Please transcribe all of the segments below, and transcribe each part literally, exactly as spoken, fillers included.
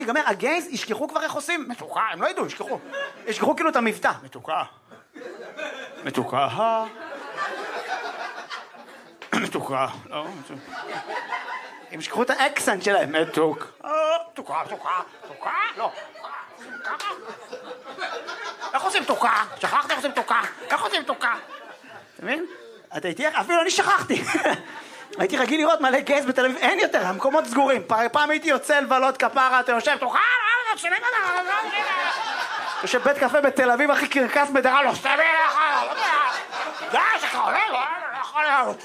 ייגמר, הגייז ישכחו כבר איך עושים, מתוקה, הם לא ידעו, ישכחו. ישכחו כאילו את המבטא, מתוקה. מתוקה, מתוקה, לא, הם ישכחו את האקסנט שלהם, מתוק. מתוקה, מתוקה, מתוקה, לא. איך עושים מתוקה? שכחתי איך עושים מתוקה? איך עושים מתוקה? אתה מבין? אתה איתי, אפילו אני שכחתי. הייתי רגיל לראות מלא גייז בתל אביב, אין יותר, המקומות סגורים. פעם הייתי יוצא לבלות כפרה, אתה יושב, תוכל, יושב בית קפה בתל אביב, הכי קרקס בדרה, לא סתם אליך, די, שכחו, לא יכול להיות,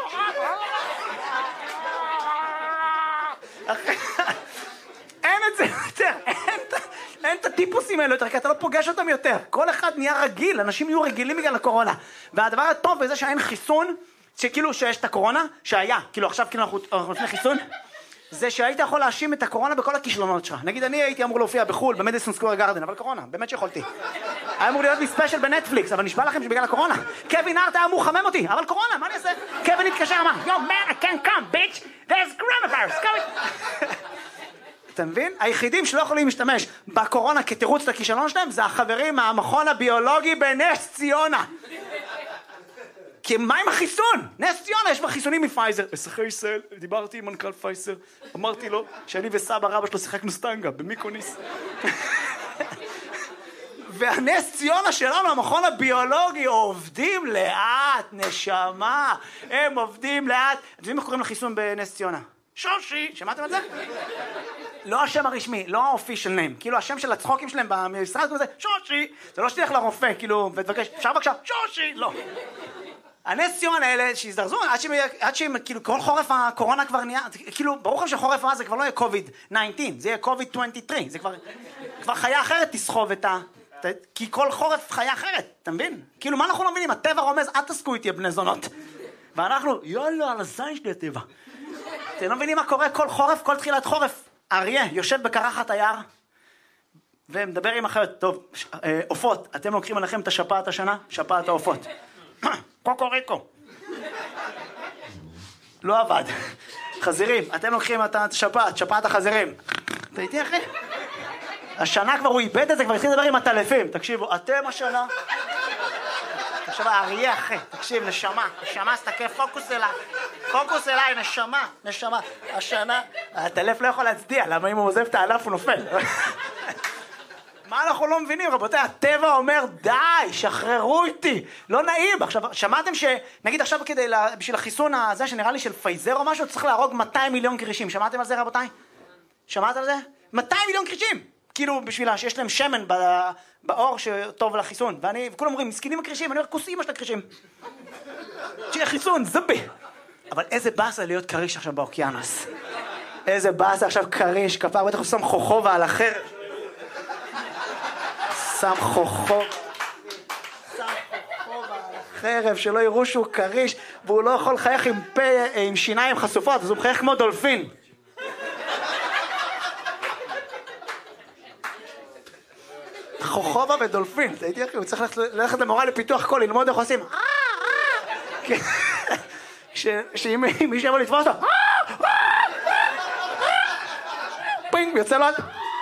אין את זה יותר, אין את הטיפוסים האלה יותר, כי אתה לא פוגש אותם יותר. כל אחד נהיה רגיל, אנשים יהיו רגילים בגלל הקורונה. והדבר הטוב בזה שאין חיסון, שכאילו שיש את הקורונה, שהיה, כאילו עכשיו כאילו אנחנו לפני חיסון, זה שהיית יכול להאשים את הקורונה בכל הכישלונות שלך. נגיד אני הייתי אמור להופיע בחול, במדיסון סקוור גארדן, אבל קורונה, באמת שיכולתי. היה אמור להיות לי ספיישל בנטפליקס, אבל נשבע לכם שבגלל הקורונה. קווין הארט היה אמור לחמם אותי, אבל קורונה, מה אני אעשה? קווין התקשר, אמר, Yo man, I can't come, bitch, there's coronavirus, come. אתה מבין? היחידים שלא יכולים להשתמש בקורונה כתירוץ לכישלון שלהם, זה החברים מהמכון הביולוגי בנס ציונה. כי מה עם החיסון? נס ציונה, יש בה חיסונים מפייזר. אזרחי ישראל, דיברתי עם מנכ"ל פייזר, אמרתי לו שאני וסבא רבא שלו שיחקנו סטנגה במיקוניס. והנס ציונה שלנו, המכון הביולוגי, עובדים לאט, נשמה. הם עובדים לאט. אתם יודעים מה קוראים לחיסון בנס ציונה? שושי, שמעתם על זה? לא השם הרשמי, לא האופישל ניים. כאילו השם של הצחוקים שלהם במשרד כמו זה, שושי. זה לא שתלך לרופא, כאילו, ותבקש, אפשר בבקשה, שושי, לא. הנס ציונה האלה שהזדרזו, עד שהם, עד שהם, כאילו, כל חורף הקורונה כבר נהיה, כאילו, ברור לך שחורף הזה כבר לא יהיה קוביד תשע עשרה, זה יהיה קוביד עשרים ושלוש, זה כבר, כבר חיה אחרת תסחוב את ה... כי כל חורף חיה אחרת, אתה מבין? כאילו, מה אנחנו לא מבינים? הטבע רומז, אל תסקו איתי בני זונות. ואנחנו, יאללה, על הזין שלי הטבע. אתם לא מבינים מה קורה כל חורף, כל תחילת חורף. אריה יושב בקרחת היער, ומדבר עם אחרת, טוב, עופות, אתם לוקחים עליכם את השפעת השנה? שפעת העופות. קוקוריקו. לא עבד. חזירים, אתם לוקחים את השפעת, שפעת החזירים. אתה איתי אחי? השנה כבר הוא איבד את זה, כבר התחיל לדבר עם הטלפים. תקשיבו, אתם השנה... עכשיו האריה אחי, תקשיב, נשמה, נשמה, סתכל, פוקוס אליי, פוקוס אליי, נשמה, נשמה. השנה, הטלף לא יכול להצדיע, למה אם הוא עוזב את הענף הוא נופל. מה אנחנו לא מבינים, רבותיי? הטבע אומר, די, שחררו איתי, לא נעים. עכשיו, שמעתם ש... נגיד עכשיו כדי, בשביל החיסון הזה שנראה לי של פייזר או משהו, צריך להרוג מאתיים מיליון קרישים. שמעתם על זה, רבותיי? שמעתם על זה? מאתיים מיליון קרישים! כאילו, בשבילה, שיש להם שמן באור שטוב לחיסון. ואני, וכולם אומרים, מסכנים הקרישים, אני אומר, כוס אימא של הקרישים. שיהיה חיסון, זבי. אבל איזה באסה להיות קריש עכשיו באוקיינוס. איזה באסה עכשיו קריש, כפר, בטח הוא שם חוכובה על החרב. שם חוכוב, שם חוכוב על החרב, שלא יראו שהוא קריש, והוא לא יכול לחייך עם פה, עם שיניים חשופות, אז הוא מחייך כמו דולפין. חוכובה ודולפין, אתה הייתי אחי, הוא צריך ללכת למורה לפיתוח קול, ללמוד איך עושים. שאם מישהו יבוא לתפוס אותו, פינג, יוצא לו...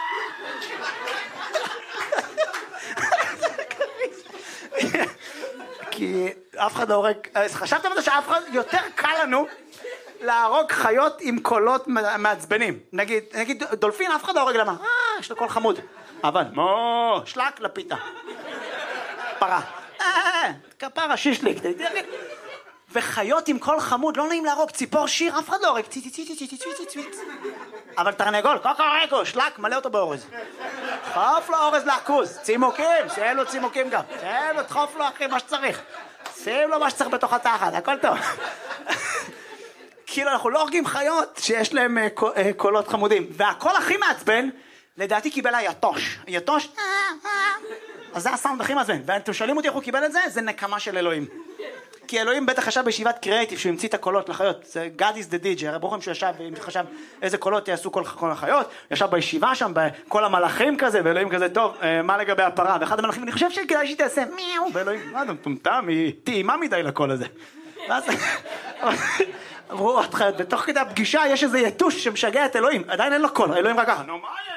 כי אף אחד לא הורג, חשבתם על זה שאף אחד, יותר קל לנו להרוג חיות עם קולות מעצבנים. נגיד, נגיד דולפין, אף אחד לא הורג למה? אה, יש לו קול חמוד. אבל, מו, שלק לפיתה. פרה. אה, כפרה, שישליק. וחיות עם קול חמוד, לא נעים להרוג, ציפור שיר, אף אחד לא הורג. ציצי, ציצי, ציצי, ציצי, ציצי. אבל תרנגול, קוקוריקו, שלק, מלא אותו באורז. דחוף לו אורז לעכוז, צימוקים, שיהיה לו צימוקים גם. שיהיה לו, דחוף לו אחי מה שצריך. שים לו מה שצריך בתוך התחת, הכל טוב. כאילו אנחנו לא הורגים חיות שיש להם קולות חמודים. והקול הכי מעצבן, לדעתי קיבל היתוש. היתוש, אז זה הסאונד הכי מעצבן. ואתם שואלים אותי איך הוא קיבל את זה? זה נקמה של אלוהים. כי אלוהים בטח חשב בישיבת קריאייטיב שהוא המציא את הקולות לחיות. זה God is the D J, הרי ברוכם שהוא ישב וחשב איזה קולות יעשו כל החיות. ישב בישיבה שם, בכל המלאכים כזה, ואלוהים כזה, טוב, מה לגבי הפרה? ואחד המלאכים, אני חושב שכדאי שהיא תעשה מיהו, ואלוהים, מה אתה מטומטם, היא טעימה מדי לקול הזה. ואז אמרו, בתוך כדי הפגישה יש איזה יתוש שמשגע את אלוהים, עדיין אין לו קול, אלוהים רק ככה, נו מה